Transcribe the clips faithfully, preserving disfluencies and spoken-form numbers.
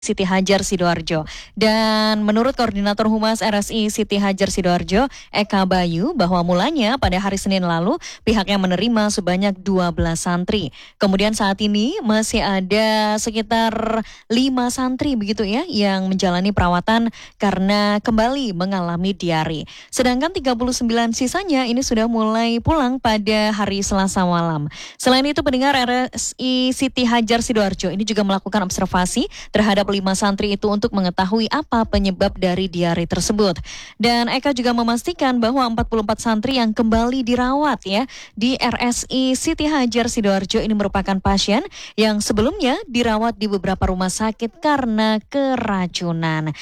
Siti Hajar Sidoarjo. Dan menurut Koordinator Humas R S I Siti Hajar Sidoarjo, Eka Bayu, bahwa mulanya pada hari Senin lalu pihaknya menerima sebanyak dua belas santri. Kemudian saat ini masih ada sekitar lima santri begitu ya yang menjalani perawatan karena kembali mengalami diare. Sedangkan tiga puluh sembilan sisanya ini sudah mulai pulang pada hari Selasa malam. Selain itu pendengar, R S I Siti Hajar Sidoarjo ini juga melakukan observasi terhadap lima santri itu untuk mengetahui apa penyebab dari diare tersebut. Dan Eka juga memastikan bahwa empat puluh empat santri yang kembali dirawat ya di R S I Siti Hajar Sidoarjo ini merupakan pasien yang sebelumnya dirawat di beberapa rumah sakit karena keracunan.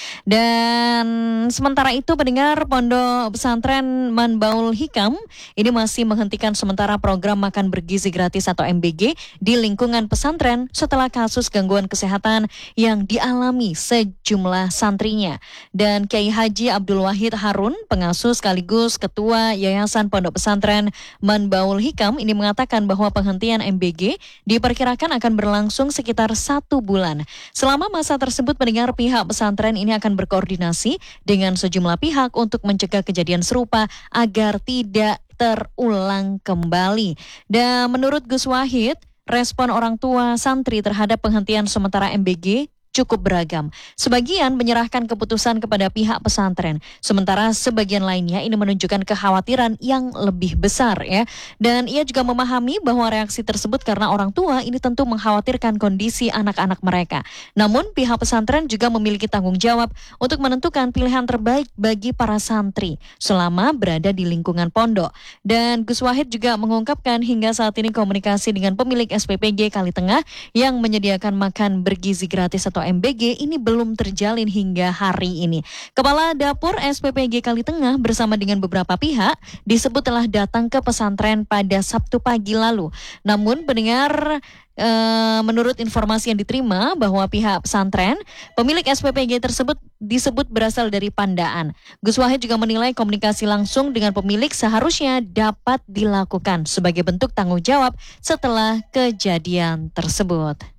Dan sementara itu pendengar, Pondok Pesantren Manbaul Hikam ini masih menghentikan sementara program makan bergizi gratis atau M B G di lingkungan pesantren setelah kasus gangguan kesehatan yang dialami sejumlah santrinya. Dan Kiai Haji Abdul Wahid Harun, pengasuh sekaligus Ketua Yayasan Pondok Pesantren Manbaul Hikam ini mengatakan bahwa penghentian M B G diperkirakan akan berlangsung sekitar satu bulan. Selama masa tersebut, pendengar, pihak pesantren ini akan berkoordinasi dengan sejumlah pihak untuk mencegah kejadian serupa agar tidak terulang kembali. Dan menurut Gus Wahid, respon orang tua santri terhadap penghentian sementara M B G cukup beragam. Sebagian menyerahkan keputusan kepada pihak pesantren, sementara sebagian lainnya ini menunjukkan kekhawatiran yang lebih besar ya. Dan ia juga memahami bahwa reaksi tersebut karena orang tua ini tentu mengkhawatirkan kondisi anak-anak mereka. Namun pihak pesantren juga memiliki tanggung jawab untuk menentukan pilihan terbaik bagi para santri selama berada di lingkungan pondok. Dan Gus Wahid juga mengungkapkan hingga saat ini komunikasi dengan pemilik S P P G Kalitengah yang menyediakan makan bergizi gratis atau M B G ini belum terjalin hingga hari ini. Kepala Dapur S P P G Kalitengah bersama dengan beberapa pihak disebut telah datang ke pesantren pada Sabtu pagi lalu. Namun pendengar, e, menurut informasi yang diterima bahwa pihak pesantren, pemilik S P P G tersebut disebut berasal dari Pandaan. Gus Wahid juga menilai komunikasi langsung dengan pemilik seharusnya dapat dilakukan sebagai bentuk tanggung jawab setelah kejadian tersebut.